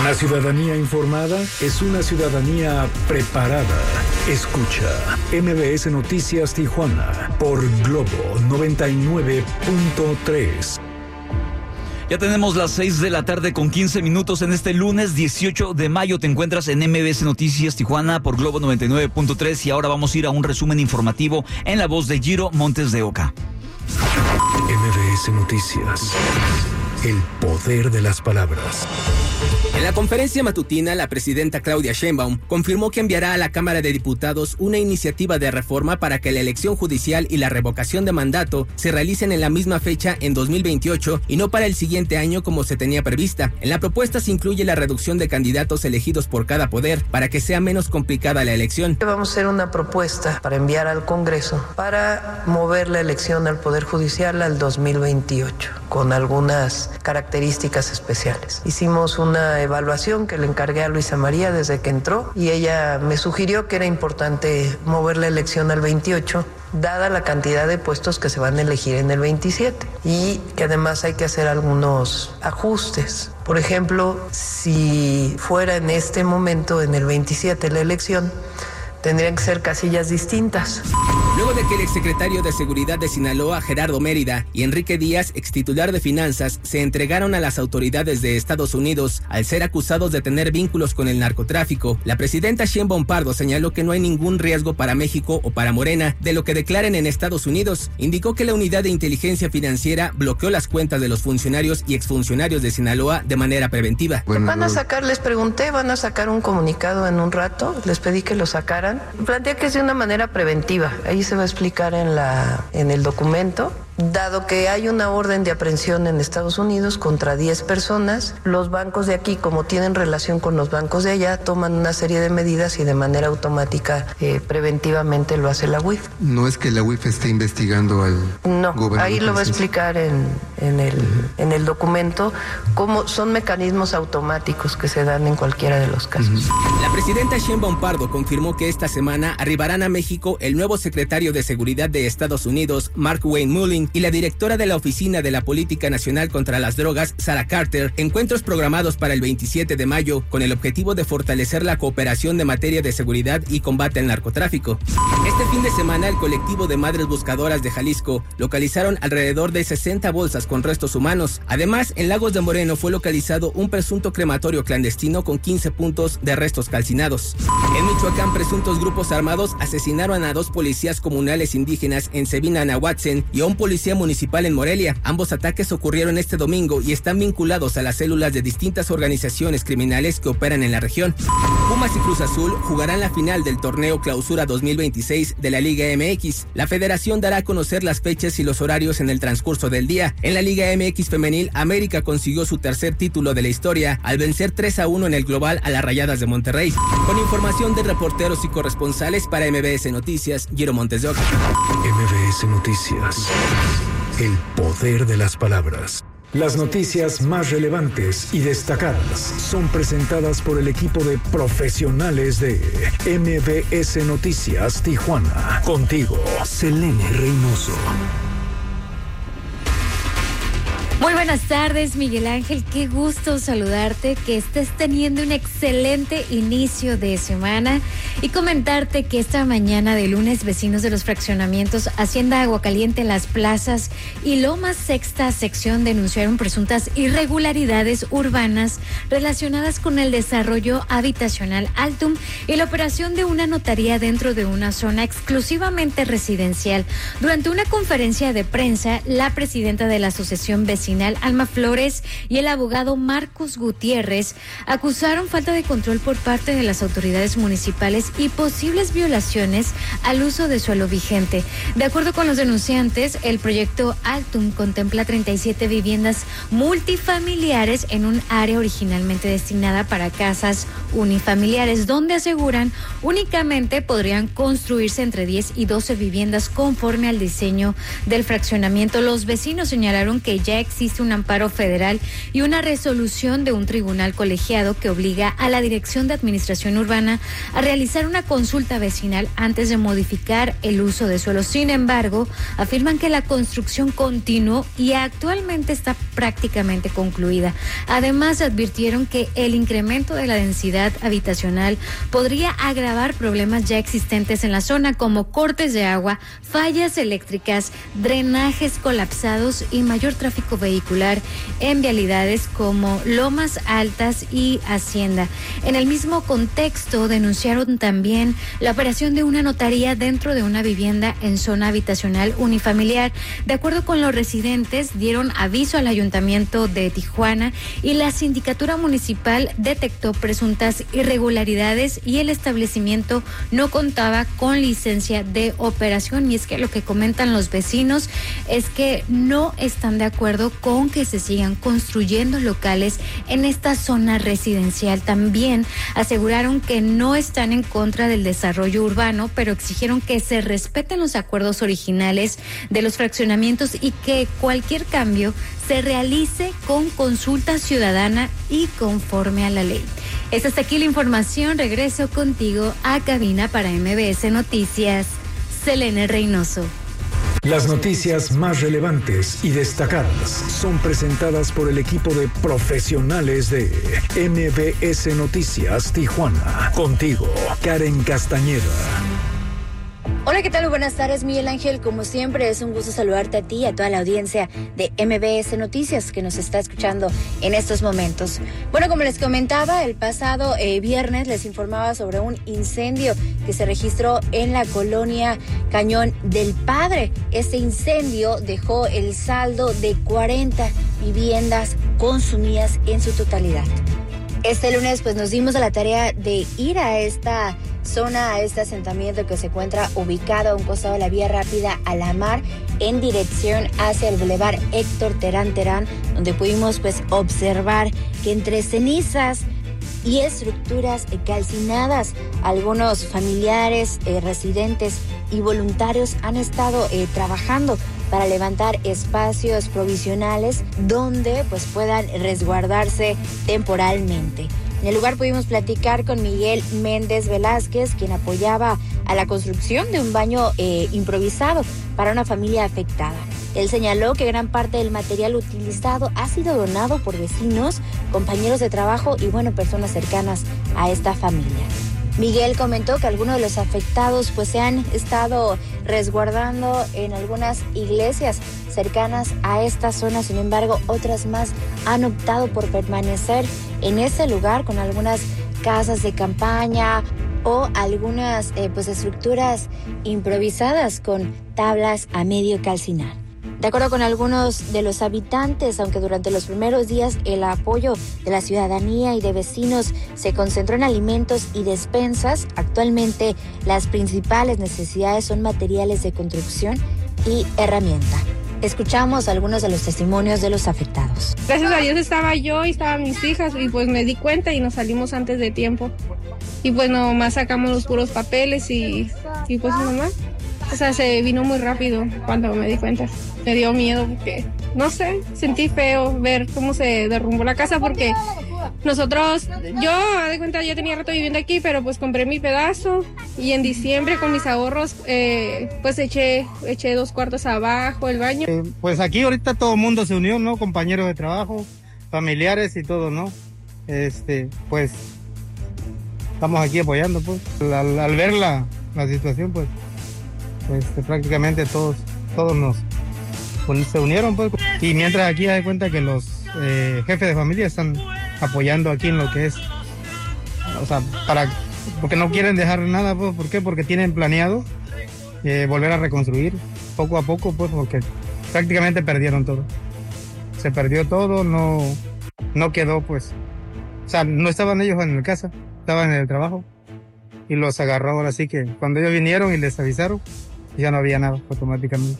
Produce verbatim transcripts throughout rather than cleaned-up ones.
Una ciudadanía informada es una ciudadanía preparada. Escucha M B S Noticias Tijuana por Globo noventa y nueve punto tres. Ya tenemos las seis de la tarde con quince minutos en este lunes dieciocho de mayo. Te encuentras en M B S Noticias Tijuana por Globo noventa y nueve punto tres y ahora vamos a ir a un resumen informativo en la voz de Giro Montes de Oca. M B S Noticias. El poder de las palabras. En la conferencia matutina, la presidenta Claudia Sheinbaum confirmó que enviará a la Cámara de Diputados una iniciativa de reforma para que la elección judicial y la revocación de mandato se realicen en la misma fecha en dos mil veintiocho y no para el siguiente año como se tenía prevista. En la propuesta se incluye la reducción de candidatos elegidos por cada poder para que sea menos complicada la elección. Vamos a hacer una propuesta para enviar al Congreso para mover la elección al Poder Judicial al dos mil veintiocho con algunas características especiales. Hicimos una evaluación que le encargué a Luisa María desde que entró y ella me sugirió que era importante mover la elección al veintiocho dada la cantidad de puestos que se van a elegir en el veintisiete y que además hay que hacer algunos ajustes. Por ejemplo, si fuera en este momento, en el veintisiete, la elección, tendrían que ser casillas distintas. Luego de que el exsecretario de Seguridad de Sinaloa, Gerardo Mérida, y Enrique Díaz, extitular de Finanzas, se entregaron a las autoridades de Estados Unidos al ser acusados de tener vínculos con el narcotráfico, la presidenta Sheinbaum Pardo señaló que no hay ningún riesgo para México o para Morena de lo que declaren en Estados Unidos. Indicó que la unidad de inteligencia financiera bloqueó las cuentas de los funcionarios y exfuncionarios de Sinaloa de manera preventiva. Bueno, van a sacar, les pregunté, van a sacar un comunicado en un rato, les pedí que lo sacaran. Plantea que es de una manera preventiva, ahí se va a explicar en la en el documento. Dado que hay una orden de aprehensión en Estados Unidos contra diez personas, los bancos de aquí, como tienen relación con los bancos de allá, toman una serie de medidas y de manera automática, eh, preventivamente lo hace la U I F. No es que la U I F esté investigando al No, gobernador. Ahí lo va a explicar en, en, el, en el documento, cómo son mecanismos automáticos que se dan en cualquiera de los casos. La presidenta Sheinbaum Pardo confirmó que esta semana arribarán a México el nuevo secretario de Seguridad de Estados Unidos, Mark Wayne Mullin, y la directora de la Oficina de la Política Nacional contra las Drogas, Sarah Carter, encuentros programados para el veintisiete de mayo con el objetivo de fortalecer la cooperación de materia de seguridad y combate al narcotráfico. Este fin de semana, el colectivo de Madres Buscadoras de Jalisco localizaron alrededor de sesenta bolsas con restos humanos. Además, en Lagos de Moreno fue localizado un presunto crematorio clandestino con quince puntos de restos calcinados. En Michoacán, presuntos grupos armados asesinaron a dos policías comunales indígenas en Sebina, Nahuatzen, y a un policía municipal en Morelia. Ambos ataques ocurrieron este domingo y están vinculados a las células de distintas organizaciones criminales que operan en la región. Pumas y Cruz Azul jugarán la final del torneo Clausura dos mil veintiséis de la Liga M X. La federación dará a conocer las fechas y los horarios en el transcurso del día. En la Liga M X femenil, América consiguió su tercer título de la historia al vencer tres a uno en el global a las Rayadas de Monterrey. Con información de reporteros y corresponsales para M B S Noticias, Giro Montes de Oca. M B S Noticias. El poder de las palabras. Las noticias más relevantes y destacadas son presentadas por el equipo de profesionales de M B S Noticias Tijuana. Contigo, Selene Reynoso. Muy buenas tardes, Miguel Ángel. Qué gusto saludarte, que estés teniendo un excelente inicio de semana y comentarte que esta mañana de lunes, vecinos de los fraccionamientos Hacienda Aguacaliente, Las Plazas y Lomas Sexta Sección denunciaron presuntas irregularidades urbanas relacionadas con el desarrollo habitacional Altum y la operación de una notaría dentro de una zona exclusivamente residencial. Durante una conferencia de prensa, la presidenta de la Asociación Vecinal, Alma Flores, y el abogado Marcos Gutiérrez acusaron falta de control por parte de las autoridades municipales y posibles violaciones al uso de suelo vigente. De acuerdo con los denunciantes, el proyecto Altum contempla treinta y siete viviendas multifamiliares en un área originalmente destinada para casas unifamiliares, donde aseguran únicamente podrían construirse entre diez y doce viviendas conforme al diseño del fraccionamiento. Los vecinos señalaron que ya existe existe un amparo federal y una resolución de un tribunal colegiado que obliga a la Dirección de Administración Urbana a realizar una consulta vecinal antes de modificar el uso de suelo. Sin embargo, afirman que la construcción continuó y actualmente está prácticamente concluida. Además, advirtieron que el incremento de la densidad habitacional podría agravar problemas ya existentes en la zona, como cortes de agua, fallas eléctricas, drenajes colapsados y mayor tráfico vehicular en vialidades como Lomas Altas y Hacienda. En el mismo contexto, denunciaron también la operación de una notaría dentro de una vivienda en zona habitacional unifamiliar. De acuerdo con los residentes, dieron aviso al Ayuntamiento de Tijuana y la Sindicatura Municipal detectó presuntas irregularidades y el establecimiento no contaba con licencia de operación. Y es que lo que comentan los vecinos es que no están de acuerdo con que se sigan construyendo locales en esta zona residencial. También aseguraron que no están en contra del desarrollo urbano, pero exigieron que se respeten los acuerdos originales de los fraccionamientos y que cualquier cambio se realice con consulta ciudadana y conforme a la ley. Es hasta aquí la información. Regreso contigo a cabina para M B S Noticias. Selene Reynoso. Las noticias más relevantes y destacadas son presentadas por el equipo de profesionales de M B S Noticias Tijuana. Contigo, Karen Castañeda. Hola, ¿qué tal? Buenas tardes, Miguel Ángel. Como siempre, es un gusto saludarte a ti y a toda la audiencia de M B S Noticias que nos está escuchando en estos momentos. Bueno, como les comentaba, el pasado eh, viernes les informaba sobre un incendio que se registró en la colonia Cañón del Padre. Este incendio dejó el saldo de cuarenta viviendas consumidas en su totalidad. Este lunes pues nos dimos a la tarea de ir a esta zona, a este asentamiento que se encuentra ubicado a un costado de la vía rápida a la mar en dirección hacia el bulevar Héctor Terán Terán, donde pudimos pues observar que entre cenizas y estructuras calcinadas, algunos familiares, eh, residentes y voluntarios han estado eh, trabajando para levantar espacios provisionales donde pues puedan resguardarse temporalmente. En el lugar pudimos platicar con Miguel Méndez Velázquez, quien apoyaba a la construcción de un baño eh, improvisado para una familia afectada. Él señaló que gran parte del material utilizado ha sido donado por vecinos, compañeros de trabajo y, bueno, personas cercanas a esta familia. Miguel comentó que algunos de los afectados pues se han estado resguardando en algunas iglesias cercanas a esta zona. Sin embargo, otras más han optado por permanecer en ese lugar con algunas casas de campaña o algunas eh, pues estructuras improvisadas con tablas a medio calcinar. De acuerdo con algunos de los habitantes, aunque durante los primeros días el apoyo de la ciudadanía y de vecinos se concentró en alimentos y despensas, actualmente las principales necesidades son materiales de construcción y herramienta. Escuchamos algunos de los testimonios de los afectados. Gracias a Dios estaba yo y estaban mis hijas y pues me di cuenta y nos salimos antes de tiempo. Y pues nomás sacamos los puros papeles y, y pues nomás. O sea, se vino muy rápido cuando me di cuenta. Me dio miedo porque, no sé, sentí feo ver cómo se derrumbó la casa porque nosotros, yo, de cuenta, ya tenía rato viviendo aquí, pero pues compré mi pedazo y en diciembre con mis ahorros, eh, pues eché, eché dos cuartos abajo, el baño. Eh, pues aquí ahorita todo el mundo se unió, ¿no? Compañeros de trabajo, familiares y todo, ¿no? Este, pues, estamos aquí apoyando, pues. Al, al ver la, la situación, pues, pues prácticamente todos, todos nos se unieron, pues. Y mientras aquí hay cuenta que los eh, jefes de familia están apoyando aquí en lo que es, o sea, para, porque no quieren dejar nada, pues. ¿Por qué? Porque tienen planeado eh, volver a reconstruir poco a poco, pues, porque prácticamente perdieron todo. Se perdió todo, no, no quedó, pues, o sea, no estaban ellos en la casa, estaban en el trabajo y los agarró ahora sí que cuando ellos vinieron y les avisaron, ya no había nada automáticamente.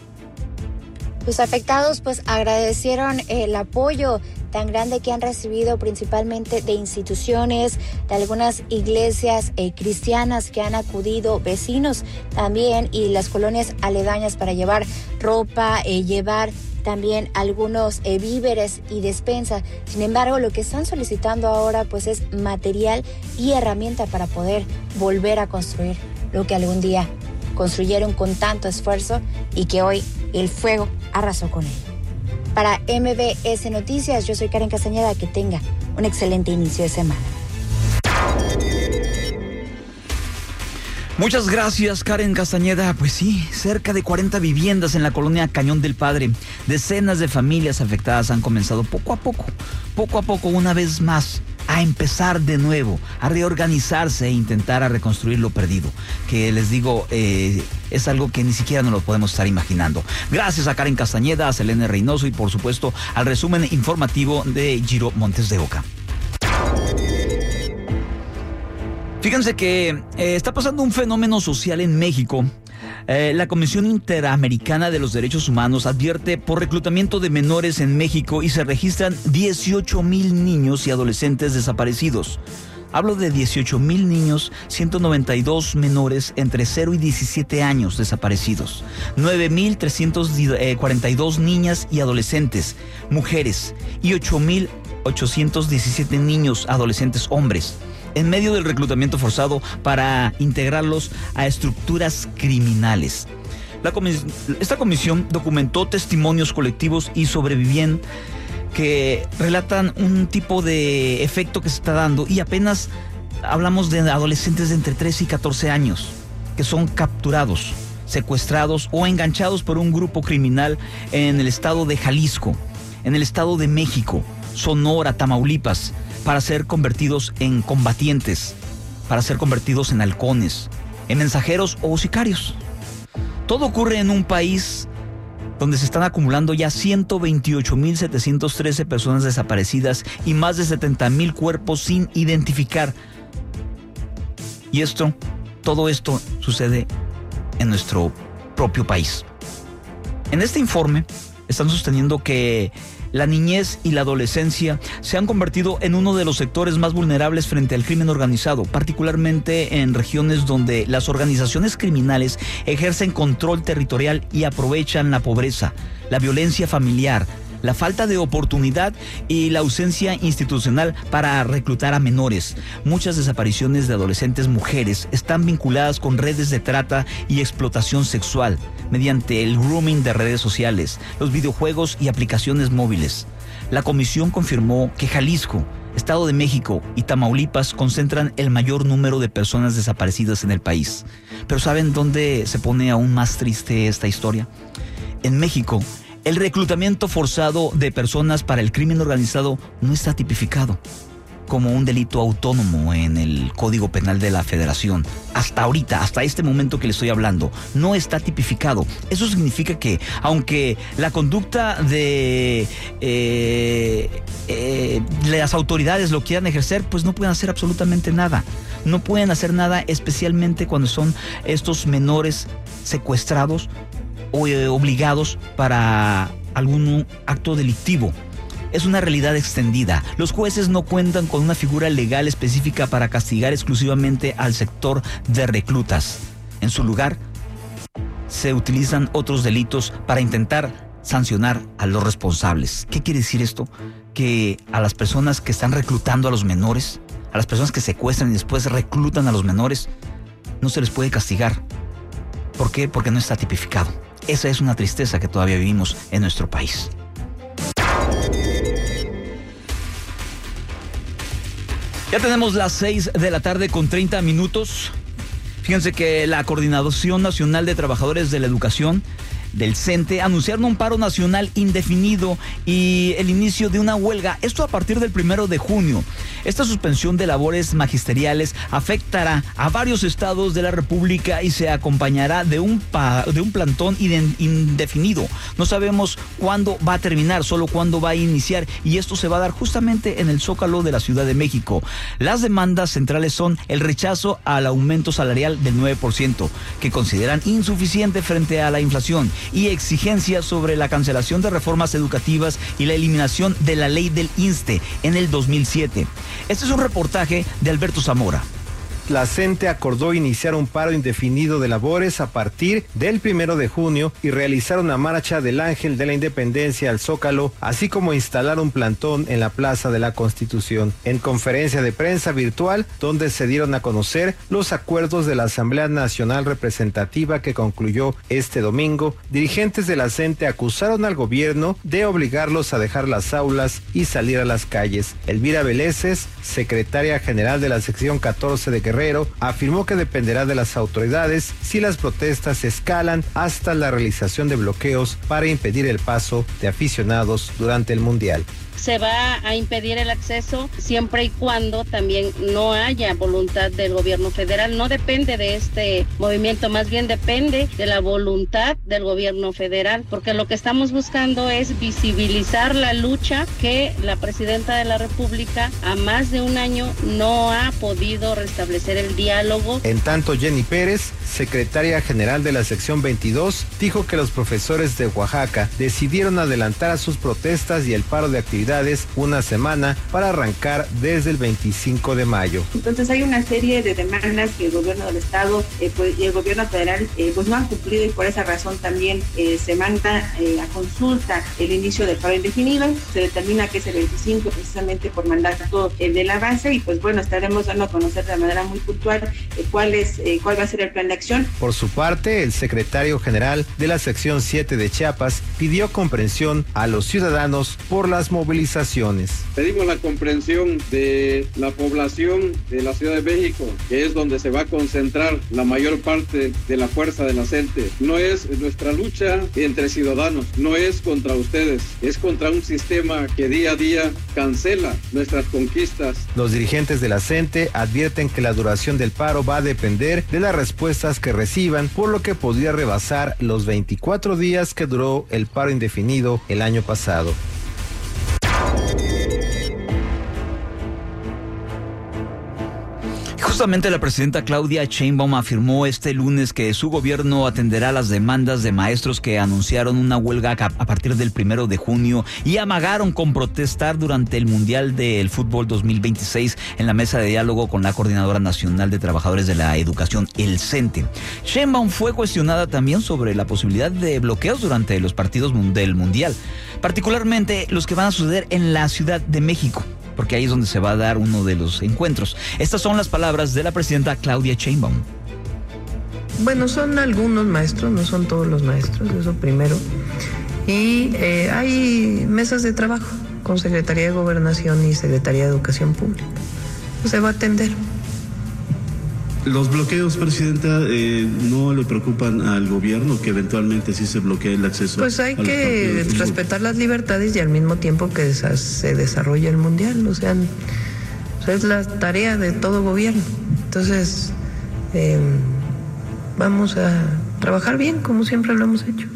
Los afectados pues agradecieron el apoyo tan grande que han recibido principalmente de instituciones, de algunas iglesias eh, cristianas que han acudido, vecinos también y las colonias aledañas para llevar ropa, eh, llevar también algunos eh, víveres y despensa. Sin embargo, lo que están solicitando ahora pues es material y herramienta para poder volver a construir lo que algún día construyeron con tanto esfuerzo y que hoy el fuego arrasó con él. Para M B S Noticias, yo soy Karen Castañeda. Que tenga un excelente inicio de semana. Muchas gracias, Karen Castañeda. Pues sí, cerca de cuarenta viviendas en la colonia Cañón del Padre. Decenas de familias afectadas han comenzado poco a poco, poco a poco, una vez más, a empezar de nuevo, a reorganizarse e intentar a reconstruir lo perdido. Que les digo, eh, es algo que ni siquiera nos lo podemos estar imaginando. Gracias a Karen Castañeda, a Selene Reynoso y por supuesto al resumen informativo de Giro Montes de Oca. Fíjense que eh, está pasando un fenómeno social en México. Eh, la Comisión Interamericana de los Derechos Humanos advierte por reclutamiento de menores en México y se registran dieciocho mil niños y adolescentes desaparecidos. Hablo de dieciocho mil niños, ciento noventa y dos menores entre cero y diecisiete años desaparecidos, nueve mil trescientas cuarenta y dos niñas y adolescentes, mujeres, y ocho mil ochocientos diecisiete niños, adolescentes, hombres, en medio del reclutamiento forzado para integrarlos a estructuras criminales. La comis- esta comisión documentó testimonios colectivos y sobrevivientes que relatan un tipo de efecto que se está dando, y apenas hablamos de adolescentes de entre trece y catorce años que son capturados, secuestrados o enganchados por un grupo criminal en el estado de Jalisco, en el estado de México, Sonora, Tamaulipas, para ser convertidos en combatientes, para ser convertidos en halcones, en mensajeros o sicarios. Todo ocurre en un país donde se están acumulando ya ciento veintiocho mil setecientas trece personas desaparecidas y más de setenta mil cuerpos sin identificar. Y esto, todo esto sucede en nuestro propio país. En este informe están sosteniendo que la niñez y la adolescencia se han convertido en uno de los sectores más vulnerables frente al crimen organizado, particularmente en regiones donde las organizaciones criminales ejercen control territorial y aprovechan la pobreza, la violencia familiar, la falta de oportunidad y la ausencia institucional para reclutar a menores. Muchas desapariciones de adolescentes mujeres están vinculadas con redes de trata y explotación sexual mediante el grooming de redes sociales, los videojuegos y aplicaciones móviles. La comisión confirmó que Jalisco, Estado de México y Tamaulipas concentran el mayor número de personas desaparecidas en el país. Pero ¿saben dónde se pone aún más triste esta historia? En México, el reclutamiento forzado de personas para el crimen organizado no está tipificado como un delito autónomo en el Código Penal de la Federación. Hasta ahorita, hasta este momento que le estoy hablando, no está tipificado. Eso significa que, aunque la conducta de eh, eh, las autoridades lo quieran ejercer, pues no pueden hacer absolutamente nada. No pueden hacer nada, especialmente cuando son estos menores secuestrados o eh, obligados para algún acto delictivo. Es una realidad extendida. Los jueces no cuentan con una figura legal específica para castigar exclusivamente al sector de reclutas. En su lugar, se utilizan otros delitos para intentar sancionar a los responsables. ¿Qué quiere decir esto? Que a las personas que están reclutando a los menores, a las personas que secuestran y después reclutan a los menores, no se les puede castigar. ¿Por qué? Porque no está tipificado. Esa es una tristeza que todavía vivimos en nuestro país. Ya tenemos las seis de la tarde con treinta minutos. Fíjense que la Coordinación Nacional de Trabajadores de la Educación del CENTE anunciaron un paro nacional indefinido y el inicio de una huelga. Esto a partir del primero de junio. Esta suspensión de labores magisteriales afectará a varios estados de la República y se acompañará de un, pa- de un plantón indefinido. No sabemos cuándo va a terminar, solo cuándo va a iniciar, y esto se va a dar justamente en el Zócalo de la Ciudad de México. Las demandas centrales son el rechazo al aumento salarial del nueve por ciento, que consideran insuficiente frente a la inflación, y exigencias sobre la cancelación de reformas educativas y la eliminación de la ley del INSSSTE en el dos mil siete. Este es un reportaje de Alberto Zamora, la CENTE acordó iniciar un paro indefinido de labores a partir del primero de junio y realizar una marcha del Ángel de la Independencia al Zócalo, así como instalar un plantón en la Plaza de la Constitución. En conferencia de prensa virtual, donde se dieron a conocer los acuerdos de la Asamblea Nacional Representativa que concluyó este domingo, dirigentes de la CENTE acusaron al gobierno de obligarlos a dejar las aulas y salir a las calles. Elvira Veleses, secretaria general de la sección catorce de Guerrero, afirmó que dependerá de las autoridades si las protestas escalan hasta la realización de bloqueos para impedir el paso de aficionados durante el Mundial. Se va a impedir el acceso siempre y cuando también no haya voluntad del gobierno federal. No depende de este movimiento, más bien depende de la voluntad del gobierno federal, porque lo que estamos buscando es visibilizar la lucha que la presidenta de la República a más de un año no ha podido restablecer el diálogo. En tanto, Jenny Pérez, secretaria general de la sección veintidós, dijo que los profesores de Oaxaca decidieron adelantar a sus protestas y el paro de actividades una semana para arrancar desde el veinticinco de mayo. Entonces hay una serie de demandas que el gobierno del estado eh, pues, y el gobierno federal eh, pues no han cumplido, y por esa razón también eh, se manda eh, a consulta el inicio del paro indefinido. Se determina que es el veinticinco precisamente por mandato eh, de la base, y pues bueno, estaremos dando a conocer de manera muy puntual eh, cuál es eh, cuál va a ser el plan de acción. Por su parte, el secretario general de la sección siete de Chiapas pidió comprensión a los ciudadanos por las movilizaciones. Pedimos la comprensión de la población de la Ciudad de México, que es donde se va a concentrar la mayor parte de la fuerza de la CENTE. No es nuestra lucha entre ciudadanos, no es contra ustedes, es contra un sistema que día a día cancela nuestras conquistas. Los dirigentes de la CENTE advierten que la duración del paro va a depender de las respuestas que reciban, por lo que podría rebasar los veinticuatro días que duró el paro indefinido el año pasado. Justamente la presidenta Claudia Sheinbaum afirmó este lunes que su gobierno atenderá las demandas de maestros que anunciaron una huelga a partir del primero de junio y amagaron con protestar durante el Mundial del Fútbol dos mil veintiséis en la mesa de diálogo con la Coordinadora Nacional de Trabajadores de la Educación, el CENTE. Sheinbaum fue cuestionada también sobre la posibilidad de bloqueos durante los partidos del Mundial, particularmente los que van a suceder en la Ciudad de México, porque ahí es donde se va a dar uno de los encuentros. Estas son las palabras de la presidenta Claudia Sheinbaum. Bueno, son algunos maestros, no son todos los maestros, eso primero. Y eh, hay mesas de trabajo con Secretaría de Gobernación y Secretaría de Educación Pública. Se va a atender. Los bloqueos, presidenta, eh, ¿no le preocupan al gobierno que eventualmente sí se bloquee el acceso? Pues hay que respetar las libertades y al mismo tiempo que se desarrolle el Mundial. O sea, es la tarea de todo gobierno. Entonces, eh, vamos a trabajar bien, como siempre lo hemos hecho.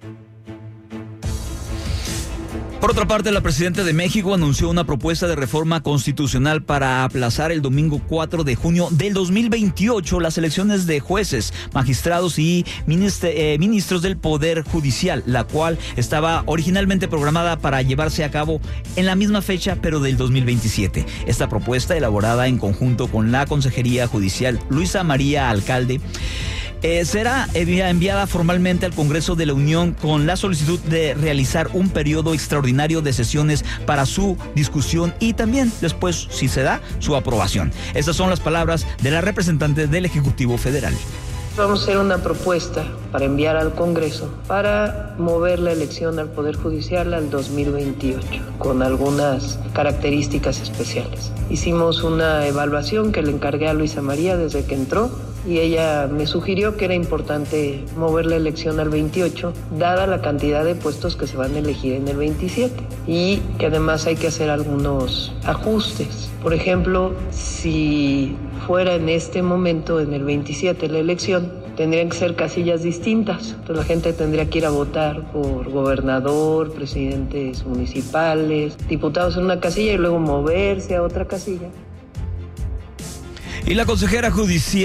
Por otra parte, la presidenta de México anunció una propuesta de reforma constitucional para aplazar el domingo cuatro de junio del dos mil veintiocho las elecciones de jueces, magistrados y ministr- eh, ministros del Poder Judicial, la cual estaba originalmente programada para llevarse a cabo en la misma fecha, pero del dos mil veintisiete. Esta propuesta, elaborada en conjunto con la Consejería Judicial Luisa María Alcalde, Eh, será enviada formalmente al Congreso de la Unión con la solicitud de realizar un periodo extraordinario de sesiones para su discusión y también después, si se da, su aprobación. Estas son las palabras de la representante del Ejecutivo Federal. Vamos a hacer una propuesta para enviar al Congreso para mover la elección al Poder Judicial al dos mil veintiocho, con algunas características especiales. Hicimos una evaluación que le encargué a Luisa María desde que entró y ella me sugirió que era importante mover la elección al veintiocho, dada la cantidad de puestos que se van a elegir en el veintisiete, y que además hay que hacer algunos ajustes. Por ejemplo, si fuera en este momento, en el veintisiete, la elección, tendrían que ser casillas distintas. Entonces la gente tendría que ir a votar por gobernador, presidentes municipales, diputados en una casilla y luego moverse a otra casilla. Y la consejera judicial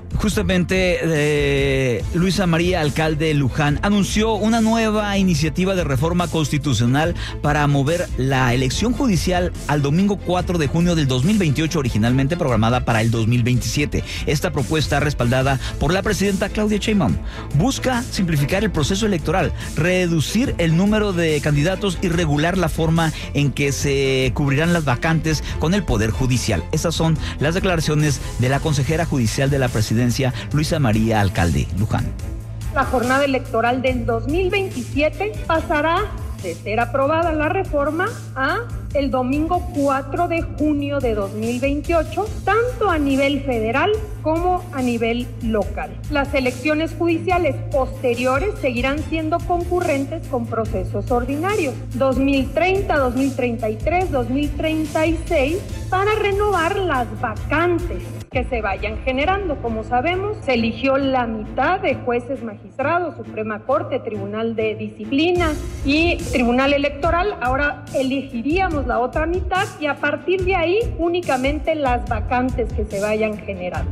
Justamente eh, Luisa María Alcalde Luján anunció una nueva iniciativa de reforma constitucional para mover la elección judicial al domingo cuatro de junio del dos mil veintiocho, originalmente programada para el dos mil veintisiete. Esta propuesta, respaldada por la presidenta Claudia Sheinbaum, busca simplificar el proceso electoral, reducir el número de candidatos y regular la forma en que se cubrirán las vacantes con el Poder Judicial. Estas son las declaraciones de la consejera judicial de la presidencia, Luisa María Alcalde Luján. La jornada electoral del dos mil veintisiete pasará de ser aprobada la reforma a el domingo cuatro de junio de dos mil veintiocho, tanto a nivel federal como a nivel local. Las elecciones judiciales posteriores seguirán siendo concurrentes con procesos ordinarios, dos mil treinta, dos mil treinta y tres, dos mil treinta y seis, para renovar las vacantes que se vayan generando. Como sabemos, se eligió la mitad de jueces magistrados, Suprema Corte, Tribunal de Disciplina y Tribunal Electoral. Ahora elegiríamos la otra mitad y a partir de ahí únicamente las vacantes que se vayan generando.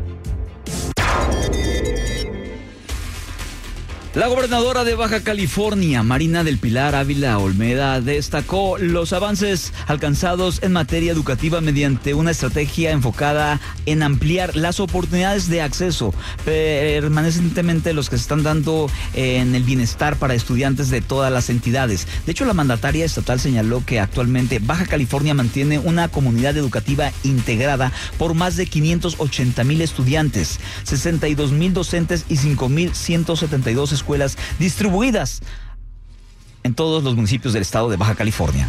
La gobernadora de Baja California, Marina del Pilar Ávila Olmeda, destacó los avances alcanzados en materia educativa mediante una estrategia enfocada en ampliar las oportunidades de acceso permanentemente los que se están dando en el bienestar para estudiantes de todas las entidades. De hecho, la mandataria estatal señaló que actualmente Baja California mantiene una comunidad educativa integrada por más de quinientos ochenta mil estudiantes, sesenta y dos mil docentes y cinco mil ciento setenta y dos escuelas distribuidas en todos los municipios del estado de Baja California.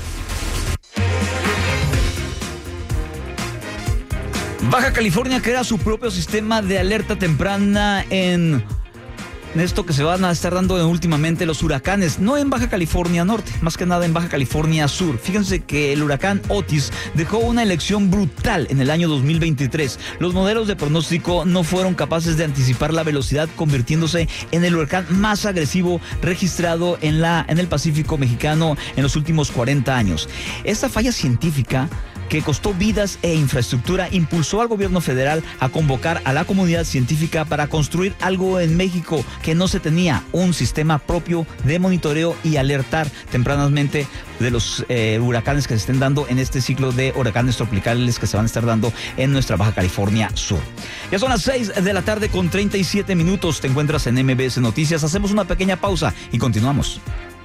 Baja California crea su propio sistema de alerta temprana en esto que se van a estar dando últimamente los huracanes, no en Baja California Norte, más que nada en Baja California Sur. Fíjense que el huracán Otis dejó una elección brutal en el año dos mil veintitrés. Los modelos de pronóstico no fueron capaces de anticipar la velocidad, convirtiéndose en el huracán más agresivo registrado en, la, en el Pacífico mexicano en los últimos cuarenta años. Esta falla científica, que costó vidas e infraestructura, impulsó al gobierno federal a convocar a la comunidad científica para construir algo en México que no se tenía, un sistema propio de monitoreo y alertar tempranamente de los eh, huracanes que se estén dando en este ciclo de huracanes tropicales que se van a estar dando en nuestra Baja California Sur. Ya son las seis de la tarde con treinta y siete minutos. Te encuentras en M B S Noticias. Hacemos una pequeña pausa y continuamos.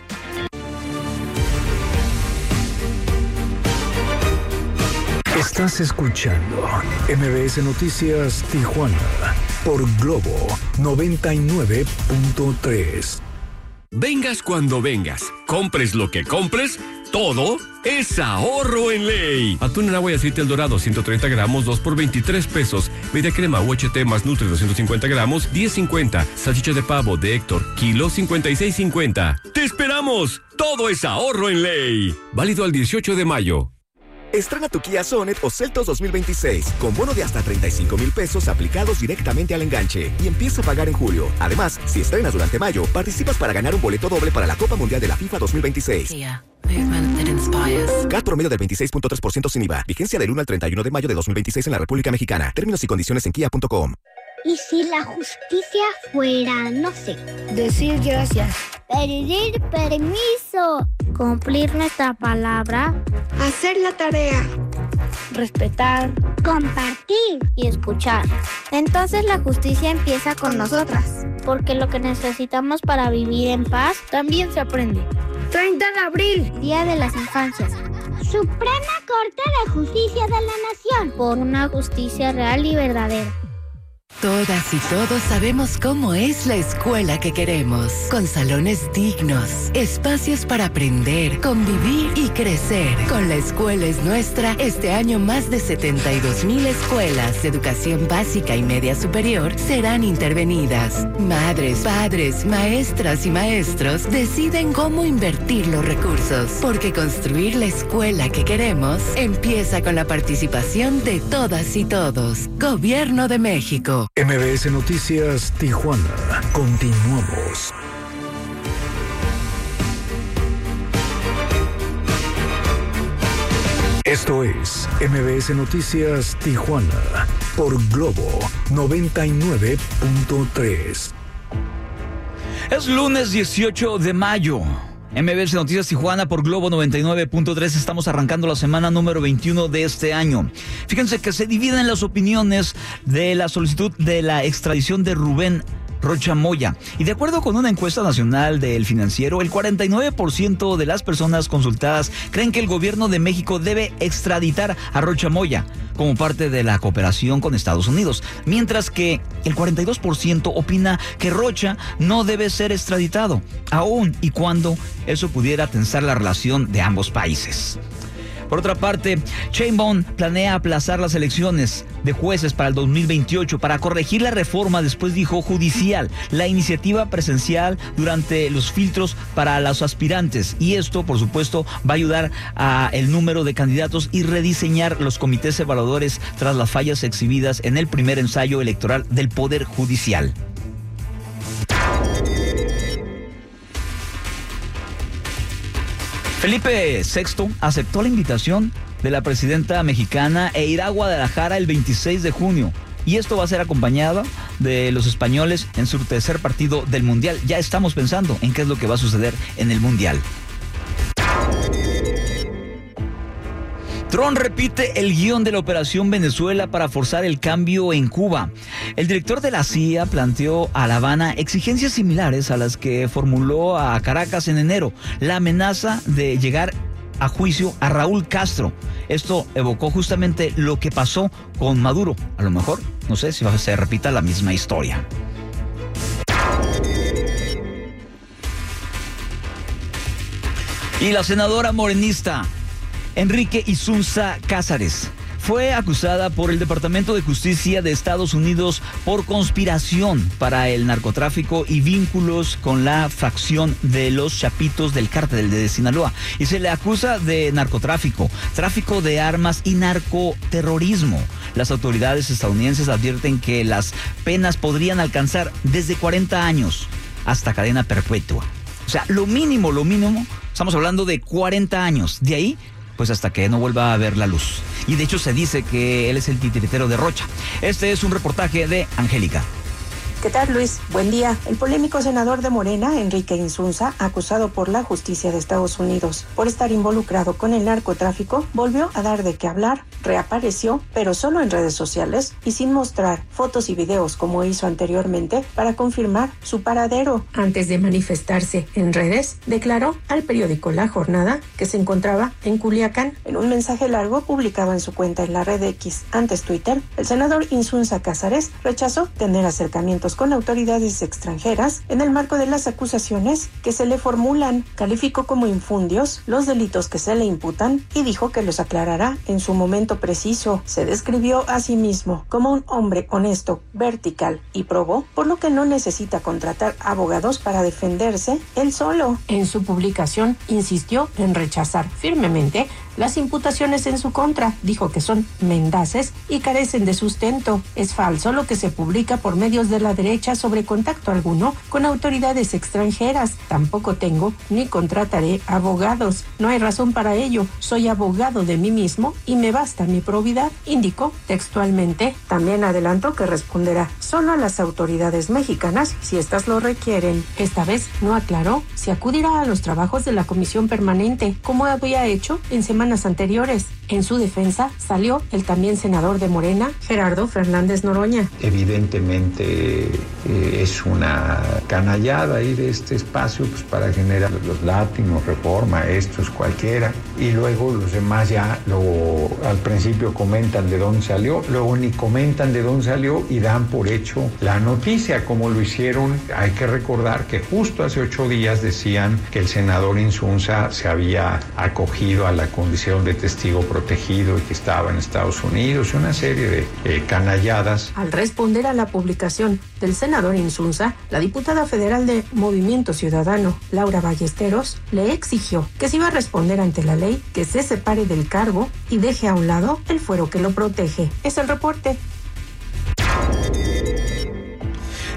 Estás escuchando M B S Noticias Tijuana por Globo noventa y nueve punto tres. Vengas cuando vengas, compres lo que compres, todo es ahorro en ley. Atún en agua y aceite El Dorado, ciento treinta gramos, dos por veintitrés pesos. Media crema U H T más Nutri, doscientos cincuenta gramos, diez cincuenta. Salchicha de pavo de Héctor, kilo, cincuenta y seis cincuenta. ¡Te esperamos! Todo es ahorro en ley. Válido al dieciocho de mayo. Estrena tu Kia Sonet o Seltos dos mil veintiséis con bono de hasta treinta y cinco mil pesos aplicados directamente al enganche y empieza a pagar en julio. Además, si estrenas durante mayo, participas para ganar un boleto doble para la Copa Mundial de la FIFA dos mil veintiséis. Kia, movement that inspires. C A T promedio del veintiséis punto tres por ciento sin I V A. Vigencia del uno al treinta y uno de mayo de dos mil veintiséis en la República Mexicana. Términos y condiciones en kia punto com. ¿Y si la justicia fuera, no sé, decir gracias, pedir permiso, cumplir nuestra palabra, hacer la tarea, respetar, compartir y escuchar? Entonces la justicia empieza con nosotras, porque lo que necesitamos para vivir en paz también se aprende. treinta de abril, Día de las Infancias. Suprema Corte de Justicia de la Nación, por una justicia real y verdadera. Todas y todos sabemos cómo es la escuela que queremos, con salones dignos, espacios para aprender, convivir y crecer. Con La Escuela es Nuestra, este año más de setenta y dos mil escuelas de educación básica y media superior serán intervenidas. Madres, padres, maestras y maestros deciden cómo invertir los recursos, porque construir la escuela que queremos empieza con la participación de todas y todos. Gobierno de México. M B S Noticias Tijuana. Continuamos. Esto es M B S Noticias Tijuana por Globo noventa y nueve punto tres. Es lunes dieciocho de mayo. M B S Noticias Tijuana por Globo noventa y nueve punto tres. Estamos arrancando la semana número veintiuno de este año. Fíjense que se dividen las opiniones de la solicitud de la extradición de Rubén Rocha Moya. Y de acuerdo con una encuesta nacional del Financiero, el cuarenta y nueve por ciento de las personas consultadas creen que el gobierno de México debe extraditar a Rocha Moya como parte de la cooperación con Estados Unidos, mientras que el cuarenta y dos por ciento opina que Rocha no debe ser extraditado, aun y cuando eso pudiera tensar la relación de ambos países. Por otra parte, Sheinbaum planea aplazar las elecciones de jueces para el dos mil veintiocho para corregir la reforma, después dijo, judicial, la iniciativa presencial durante los filtros para los aspirantes. Y esto, por supuesto, va a ayudar a el número de candidatos y rediseñar los comités evaluadores tras las fallas exhibidas en el primer ensayo electoral del Poder Judicial. Felipe sexto aceptó la invitación de la presidenta mexicana e irá a Guadalajara el veintiséis de junio. Y esto va a ser acompañado de los españoles en su tercer partido del Mundial. Ya estamos pensando en qué es lo que va a suceder en el Mundial. Trump repite el guión de la Operación Venezuela para forzar el cambio en Cuba. El director de la C I A planteó a La Habana exigencias similares a las que formuló a Caracas en enero. La amenaza de llegar a juicio a Raúl Castro. Esto evocó justamente lo que pasó con Maduro. A lo mejor, no sé si se repita la misma historia. Y la senadora morenista Enrique Insunza Cázares fue acusada por el Departamento de Justicia de Estados Unidos por conspiración para el narcotráfico y vínculos con la facción de los Chapitos del Cártel de Sinaloa. Y se le acusa de narcotráfico, tráfico de armas y narcoterrorismo. Las autoridades estadounidenses advierten que las penas podrían alcanzar desde cuarenta años hasta cadena perpetua. O sea, lo mínimo, lo mínimo, estamos hablando de cuarenta años. De ahí, pues hasta que no vuelva a ver la luz. Y de hecho se dice que él es el titiritero de Rocha. Este es un reportaje de Angélica. ¿Qué tal, Luis? Buen día. El polémico senador de Morena, Enrique Insunza, acusado por la justicia de Estados Unidos por estar involucrado con el narcotráfico, volvió a dar de qué hablar, reapareció, pero solo en redes sociales y sin mostrar fotos y videos como hizo anteriormente para confirmar su paradero. Antes de manifestarse en redes, declaró al periódico La Jornada que se encontraba en Culiacán. En un mensaje largo publicado en su cuenta en la red X, antes Twitter, el senador Insunza Cázares rechazó tener acercamientos con autoridades extranjeras en el marco de las acusaciones que se le formulan. Calificó como infundios los delitos que se le imputan y dijo que los aclarará en su momento preciso. Se describió a sí mismo como un hombre honesto, vertical y probó, por lo que no necesita contratar abogados para defenderse él solo. En su publicación insistió en rechazar firmemente las imputaciones en su contra. Dijo que son mendaces y carecen de sustento. Es falso lo que se publica por medios de la derecha sobre contacto alguno con autoridades extranjeras. Tampoco tengo ni contrataré abogados. No hay razón para ello. Soy abogado de mí mismo y me basta mi probidad, indicó textualmente. También adelantó que responderá solo a las autoridades mexicanas si éstas lo requieren. Esta vez no aclaró si acudirá a los trabajos de la comisión permanente, como había hecho en semanas anteriores. En su defensa salió el también senador de Morena, Gerardo Fernández Noroña. Evidentemente eh, es una canallada ahí de este espacio pues, para generar los látinos, Reforma, estos, cualquiera, y luego los demás ya luego al principio comentan de dónde salió, luego ni comentan de dónde salió y dan por hecho la noticia, como lo hicieron. Hay que recordar que justo hace ocho días decían que el senador Insunza se había acogido a la condición de testigo protegido y que estaba en Estados Unidos, una serie de eh, canalladas. Al responder a la publicación del senador Insunza, la diputada federal de Movimiento Ciudadano, Laura Ballesteros, le exigió que si iba a responder ante la ley, que se separe del cargo y deje a un lado el fuero que lo protege. Es el reporte.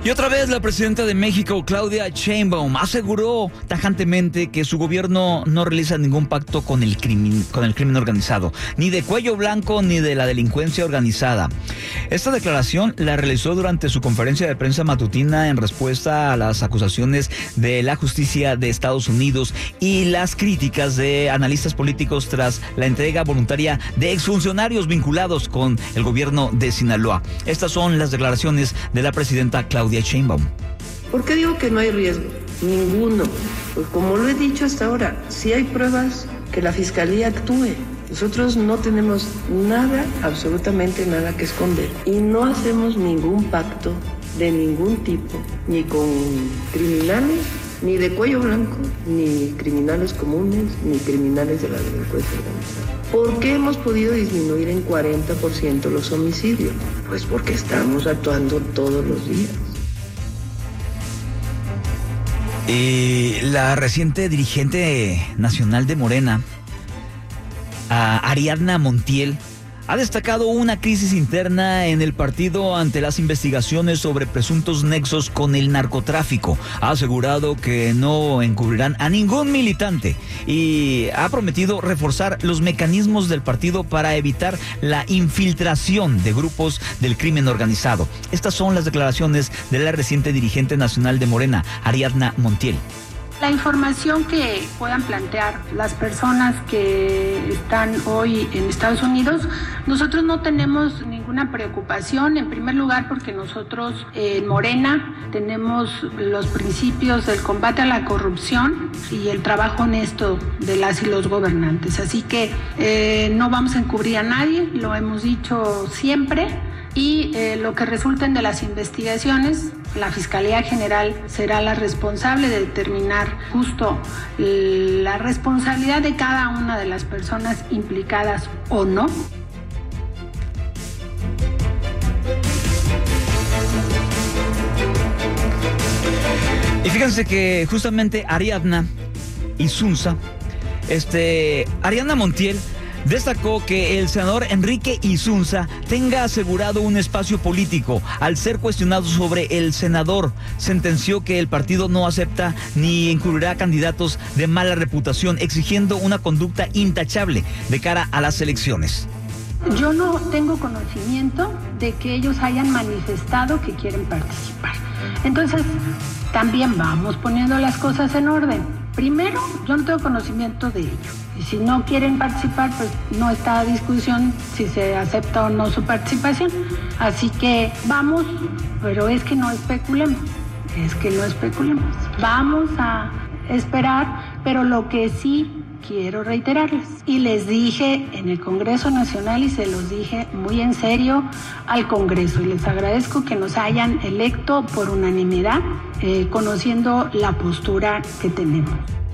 Y otra vez la presidenta de México, Claudia Sheinbaum, aseguró tajantemente que su gobierno no realiza ningún pacto con el crimen, con el crimen organizado, ni de cuello blanco ni de la delincuencia organizada. Esta declaración la realizó durante su conferencia de prensa matutina en respuesta a las acusaciones de la justicia de Estados Unidos y las críticas de analistas políticos tras la entrega voluntaria de exfuncionarios vinculados con el gobierno de Sinaloa. Estas son las declaraciones de la presidenta Claudia Sheinbaum. ¿Por qué digo que no hay riesgo? Ninguno. Pues como lo he dicho hasta ahora, si hay pruebas, que la Fiscalía actúe. Nosotros no tenemos nada, absolutamente nada que esconder. Y no hacemos ningún pacto de ningún tipo, ni con criminales, ni de cuello blanco, ni criminales comunes, ni criminales de la delincuencia organizada. ¿Por qué hemos podido disminuir en cuarenta por ciento los homicidios? Pues porque estamos actuando todos los días. Eh, la reciente dirigente nacional de Morena, uh, Ariadna Montiel, ha destacado una crisis interna en el partido ante las investigaciones sobre presuntos nexos con el narcotráfico. Ha asegurado que no encubrirán a ningún militante y ha prometido reforzar los mecanismos del partido para evitar la infiltración de grupos del crimen organizado. Estas son las declaraciones de la reciente dirigente nacional de Morena, Ariadna Montiel. La información que puedan plantear las personas que están hoy en Estados Unidos, nosotros no tenemos ninguna preocupación, en primer lugar porque nosotros en Morena tenemos los principios del combate a la corrupción y el trabajo honesto de las y los gobernantes, así que eh, no vamos a encubrir a nadie, lo hemos dicho siempre. Y eh, lo que resulten de las investigaciones, la Fiscalía General será la responsable de determinar justo la responsabilidad de cada una de las personas implicadas o no. Y fíjense que justamente Ariadna Isunza, este, Ariadna Montiel, destacó que el senador Enrique Isunza tenga asegurado un espacio político. Al ser cuestionado sobre el senador, sentenció que el partido no acepta ni incluirá candidatos de mala reputación, exigiendo una conducta intachable de cara a las elecciones. Yo no tengo conocimiento de que ellos hayan manifestado que quieren participar. Entonces, también vamos poniendo las cosas en orden. Primero, yo no tengo conocimiento de ello. Y si no quieren participar, pues no está a discusión si se acepta o no su participación. Así que vamos, pero es que no especulemos, es que no especulemos. Vamos a esperar, pero lo que sí quiero reiterarles, y les dije en el Congreso Nacional y se los dije muy en serio al Congreso, y les agradezco que nos hayan electo por unanimidad, eh, conociendo la postura que tenemos.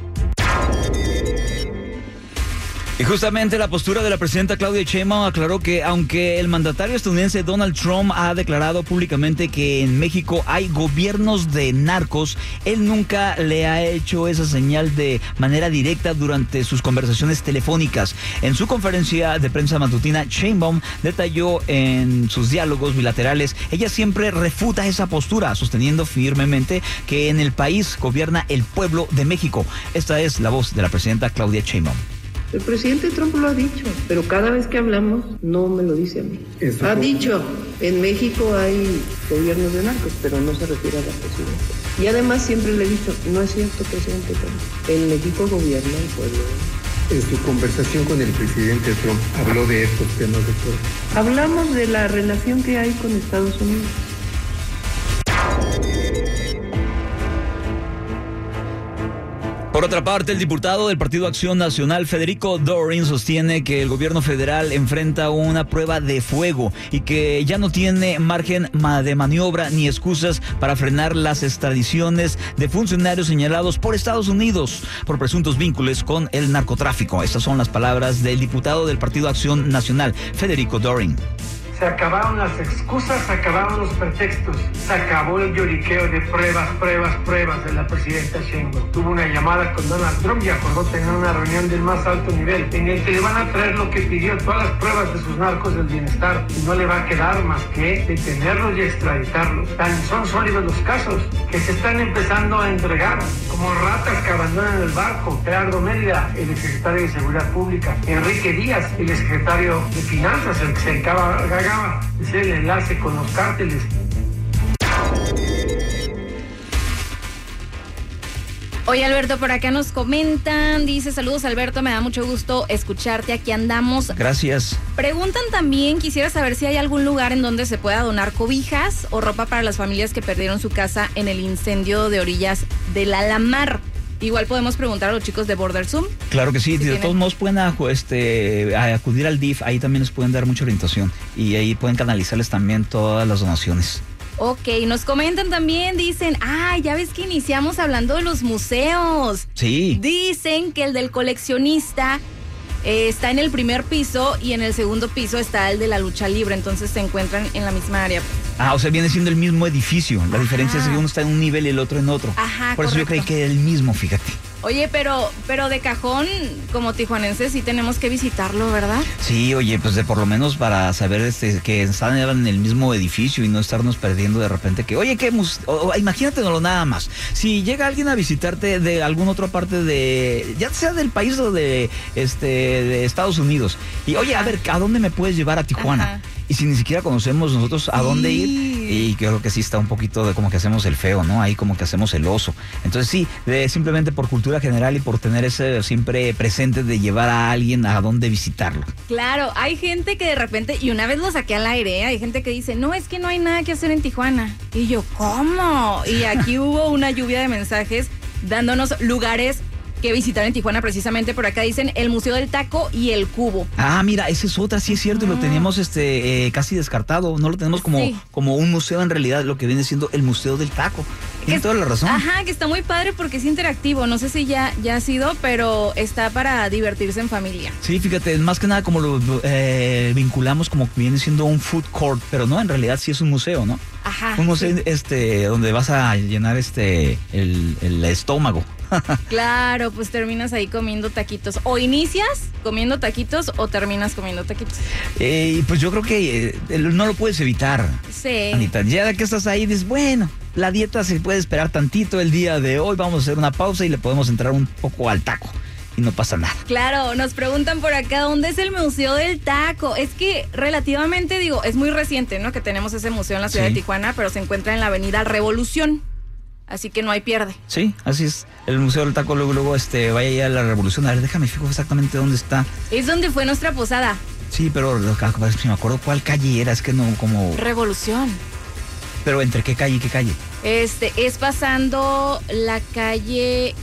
Y justamente la postura de la presidenta Claudia Sheinbaum aclaró que aunque el mandatario estadounidense Donald Trump ha declarado públicamente que en México hay gobiernos de narcos, él nunca le ha hecho esa señal de manera directa durante sus conversaciones telefónicas. En su conferencia de prensa matutina, Sheinbaum detalló en sus diálogos bilaterales, ella siempre refuta esa postura, sosteniendo firmemente que en el país gobierna el pueblo de México. Esta es la voz de la presidenta Claudia Sheinbaum. El presidente Trump lo ha dicho, pero cada vez que hablamos no me lo dice a mí. Eso ha dicho, en México hay gobiernos de narcos, pero no se refiere a la presidenta. Y además siempre le he dicho, no es cierto, presidente Trump, en México gobierna el pueblo. En su conversación con el presidente Trump, ¿habló de estos temas, doctor? Hablamos de la relación que hay con Estados Unidos. Por otra parte, el diputado del Partido Acción Nacional, Federico Dorin, sostiene que el gobierno federal enfrenta una prueba de fuego y que ya no tiene margen de maniobra ni excusas para frenar las extradiciones de funcionarios señalados por Estados Unidos por presuntos vínculos con el narcotráfico. Estas son las palabras del diputado del Partido Acción Nacional, Federico Dorin. Se acabaron las excusas, se acabaron los pretextos, se acabó el lloriqueo de pruebas, pruebas, pruebas de la presidenta Sheinbaum. Tuvo una llamada con Donald Trump y acordó tener una reunión del más alto nivel en el que le van a traer lo que pidió, todas las pruebas de sus narcos del bienestar, y no le va a quedar más que detenerlos y extraditarlos. Tan son sólidos los casos que se están empezando a entregar como ratas que abandonan el barco. Gerardo Mérida, el exsecretario de Seguridad Pública, Enrique Díaz, el exsecretario de Finanzas, el que se encargaba de ser el enlace con los cárteles. Oye, Alberto, por acá nos comentan, dice, saludos Alberto, me da mucho gusto escucharte, aquí andamos. Gracias. Preguntan también, quisiera saber si hay algún lugar en donde se pueda donar cobijas o ropa para las familias que perdieron su casa en el incendio de orillas del Alamar. Igual podemos preguntar a los chicos de Border Zoom. Claro que sí, si de tienen... todos modos pueden este, acudir al D I F, ahí también les pueden dar mucha orientación y ahí pueden canalizarles también todas las donaciones. Ok, nos comentan también, dicen, ah, ya ves que iniciamos hablando de los museos. Sí. Dicen que el del coleccionista eh, está en el primer piso y en el segundo piso está el de la lucha libre, entonces se encuentran en la misma área. Ah, o sea, viene siendo el mismo edificio. La Ajá. diferencia es que uno está en un nivel y el otro en otro. Ajá, Por eso correcto. yo creí que era el mismo, fíjate. Oye, pero pero de cajón, como tijuanenses, sí tenemos que visitarlo, ¿verdad? Sí, oye, pues de por lo menos para saber este, que están en el mismo edificio y no estarnos perdiendo de repente que, oye, que imagínatelo nada más. Si llega alguien a visitarte de alguna otra parte de, ya sea del país o de, este, de Estados Unidos, y oye, a ver, ¿a dónde me puedes llevar a Tijuana? Ajá. Y si ni siquiera conocemos nosotros a sí. dónde ir, y creo que sí está un poquito de como que hacemos el feo, ¿no? Ahí como que hacemos el oso. Entonces sí, de, simplemente por cultura general y por tener ese siempre presente de llevar a alguien a dónde visitarlo. Claro, hay gente que de repente, y una vez lo saqué al aire, ¿eh? Hay gente que dice, no, es que no hay nada que hacer en Tijuana. Y yo, ¿cómo? Y aquí hubo una lluvia de mensajes dándonos lugares que visitar en Tijuana. Precisamente por acá dicen el Museo del Taco y el Cubo. Ah, mira, esa es otra, sí es cierto, ah. lo teníamos este eh, casi descartado, no lo tenemos como, sí. como un museo, en realidad lo que viene siendo el Museo del Taco. Tienes toda la razón. Ajá, que está muy padre porque es interactivo, no sé si ya, ya ha sido, pero está para divertirse en familia. Sí, fíjate, más que nada como lo eh, vinculamos como que viene siendo un food court, pero no, en realidad sí es un museo, ¿no? Ajá. Un museo sí. este, donde vas a llenar este el, el estómago. Claro, pues terminas ahí comiendo taquitos. O inicias comiendo taquitos o terminas comiendo taquitos. Eh, pues yo creo que eh, no lo puedes evitar. Sí. Anita, ya que estás ahí, dices, bueno, la dieta se puede esperar tantito el día de hoy. Vamos a hacer una pausa y le podemos entrar un poco al taco. Y no pasa nada. Claro, nos preguntan por acá, ¿dónde es el Museo del Taco? Es que relativamente, digo, es muy reciente, ¿no? Que tenemos ese museo en la ciudad sí. de Tijuana, pero se encuentra en la avenida Revolución. Así que no hay pierde. Sí, así es. El Museo del Taco, luego, luego, este, vaya ya a la Revolución. A ver, déjame fijo exactamente dónde está. Es donde fue nuestra posada. Sí, pero si me acuerdo cuál calle era, es que no, como... Revolución. Pero ¿entre qué calle y qué calle? Este, es pasando la calle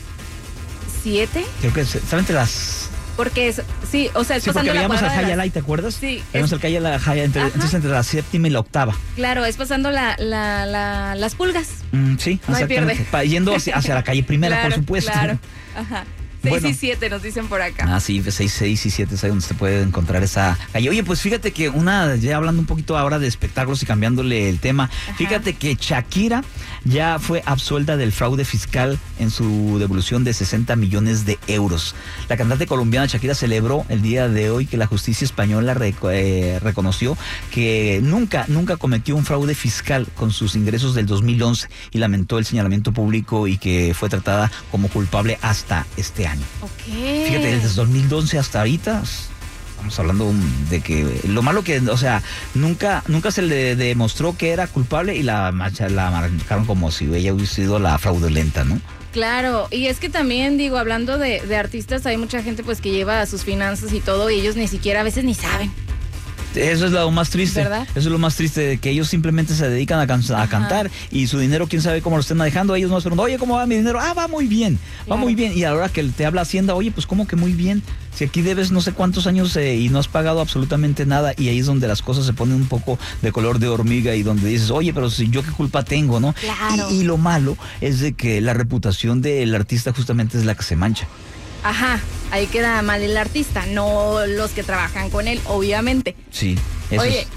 siete. Creo que está entre las... Porque es, sí, o sea, es sí, pasando la cuadra al Jaya las... Light, ¿te acuerdas? Sí. Veíamos el Calle La Jaya, entre, entonces entre la séptima y la octava. Claro, es pasando la, la, la, las pulgas. Mm, sí, no exactamente. Pa, yendo hacia, hacia la calle primera, claro, por supuesto. Claro, ajá. seis bueno. y siete nos dicen por acá. Ah, sí, seis, seis y siete es ahí donde se puede encontrar esa calle. Oye, pues fíjate que una, ya hablando un poquito ahora de espectáculos y cambiándole el tema, ajá. fíjate que Shakira ya fue absuelta del fraude fiscal en su devolución de sesenta millones de euros. La cantante colombiana Shakira celebró el día de hoy que la justicia española rec- eh, reconoció que nunca, nunca cometió un fraude fiscal con sus ingresos del dos mil once y lamentó el señalamiento público y que fue tratada como culpable hasta este año. Okay. Fíjate, desde dos mil once hasta ahorita estamos hablando de que lo malo que, o sea, nunca nunca se le demostró que era culpable y la, la marcaron como si ella hubiese sido la fraudulenta, ¿no? Claro, y es que también, digo, hablando de, de artistas, hay mucha gente pues que lleva sus finanzas y todo y ellos ni siquiera a veces ni saben. Eso es lo más triste, ¿verdad? Eso es lo más triste, de que ellos simplemente se dedican a, can- a cantar y su dinero, quién sabe cómo lo estén manejando. Ellos nos preguntan, oye, ¿cómo va mi dinero? Ah, va muy bien, va claro. muy bien. Y a la hora que te habla Hacienda, oye, pues ¿cómo que muy bien? Si aquí debes no sé cuántos años eh, y no has pagado absolutamente nada, y ahí es donde las cosas se ponen un poco de color de hormiga y donde dices, oye, pero si yo qué culpa tengo, ¿no? Claro. Y, y lo malo es de que la reputación del artista justamente es la que se mancha. Ajá, ahí queda mal el artista, no los que trabajan con él, obviamente. Sí, eso Oye, es.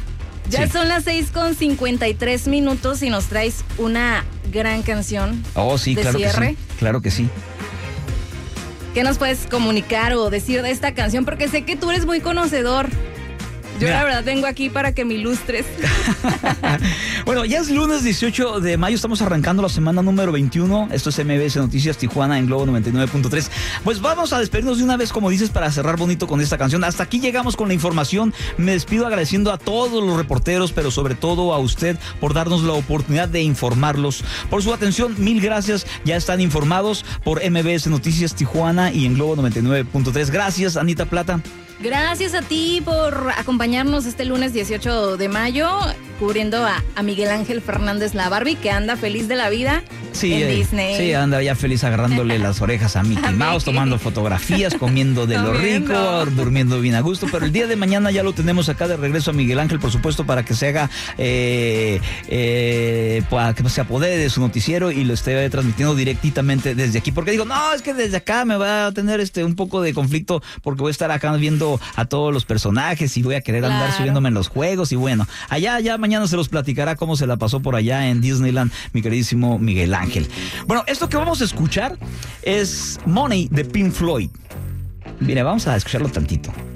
Ya Sí. son las seis con cincuenta y tres minutos y nos traes una gran canción. Oh, sí, de claro cierre. que sí. Claro que sí. ¿Qué nos puedes comunicar o decir de esta canción? Porque sé que tú eres muy conocedor. Yo Mira. la verdad vengo aquí para que me ilustres. Bueno, ya es lunes dieciocho de mayo, estamos arrancando la semana número veintiuno. Esto es M B S Noticias Tijuana en Globo noventa y nueve punto tres. Pues vamos a despedirnos de una vez, como dices, para cerrar bonito con esta canción. Hasta aquí llegamos con la información. Me despido agradeciendo a todos los reporteros, pero sobre todo a usted por darnos la oportunidad de informarlos. Por su atención, mil gracias. Ya están informados por M B S Noticias Tijuana y en Globo noventa y nueve punto tres. Gracias, Anita Plata. Gracias a ti por acompañarnos este lunes dieciocho de mayo, cubriendo a, a Miguel Ángel Fernández la Barbie, que anda feliz de la vida Sí, en eh, Disney. sí, anda ya feliz agarrándole las orejas a Mickey A Mouse, Mickey. tomando fotografías, comiendo de lo Comiendo. rico, durmiendo bien a gusto. Pero el día de mañana ya lo tenemos acá de regreso a Miguel Ángel, por supuesto, para que se haga, eh, eh, para que se apodere de su noticiero y lo esté transmitiendo directamente desde aquí. Porque digo, no, es que desde acá me va a tener este un poco de conflicto porque voy a estar acá viendo a todos los personajes y voy a querer andar Claro. subiéndome en los juegos. Y bueno, allá ya mañana se los platicará cómo se la pasó por allá en Disneyland mi queridísimo Miguel Ángel. Bueno, esto que vamos a escuchar es Money de Pink Floyd. Mire, vamos a escucharlo tantito.